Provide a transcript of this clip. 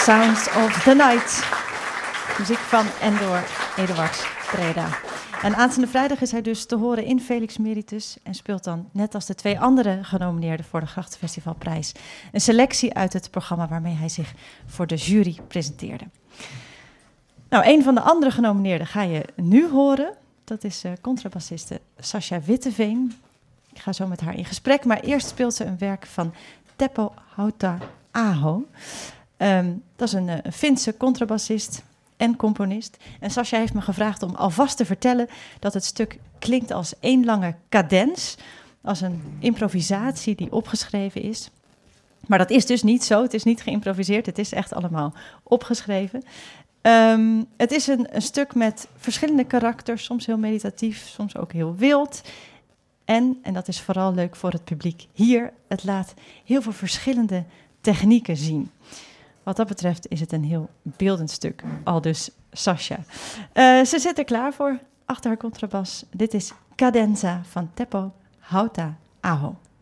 Sounds of the Night. Muziek van en door Eduard Breda. En aanstaande vrijdag is hij dus te horen in Felix Meritus en speelt dan, net als de 2 andere genomineerden voor de Grachtenfestivalprijs, een selectie uit het programma waarmee hij zich voor de jury presenteerde. Nou, een van de andere genomineerden ga je nu horen. Dat is contrabassiste Sascha Witteveen. Ik ga zo met haar in gesprek, maar eerst speelt ze een werk van Teppo Hauta-Aho. Dat is een Finse contrabassist en componist. En Sascha heeft me gevraagd om alvast te vertellen dat het stuk klinkt als 1 lange cadens, als een improvisatie die opgeschreven is. Maar dat is dus niet zo, het is niet geïmproviseerd, het is echt allemaal opgeschreven. Het is een stuk met verschillende karakters, soms heel meditatief, soms ook heel wild. En dat is vooral leuk voor het publiek hier, het laat heel veel verschillende technieken zien. Wat dat betreft is het een heel beeldend stuk, aldus Sascha. Ze zit er klaar voor, achter haar contrabas. Dit is Cadenza van Teppo Hauta-Aho.